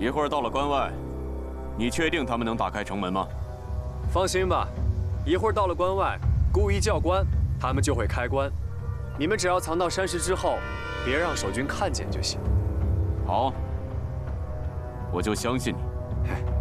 一会儿到了关外，你确定他们能打开城门吗？ 放心吧，一会儿到了关外，故意叫关，他们就会开关。你们只要藏到山石之后，别让守军看见就行。 好，我就相信你。